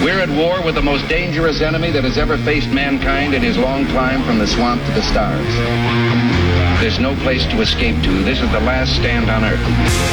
We're at war with the most dangerous enemy that has ever faced mankind in his long climb from the swamp to the stars. There's no place to escape to. This is the last stand on Earth.